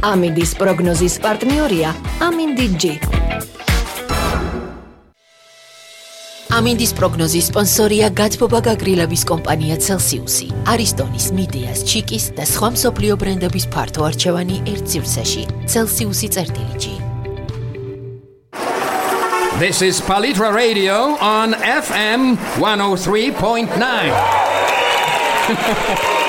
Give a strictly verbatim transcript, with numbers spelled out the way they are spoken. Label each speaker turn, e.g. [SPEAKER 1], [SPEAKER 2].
[SPEAKER 1] ამინდის პროგნოზის პარტნიორია ამინდი ჯი. ამინდის პროგნოზის სპონსორია გათბობა გაგრილების კომპანია Celsius-ი, არისტონის, მიდეას, ჩიკის და სხვა მსოფლიო ბრენდების ფართო არჩევანი ერთ სივრცეში. Celsius-ი წერტილი.
[SPEAKER 2] This is Palitra Radio on F M one oh three point nine.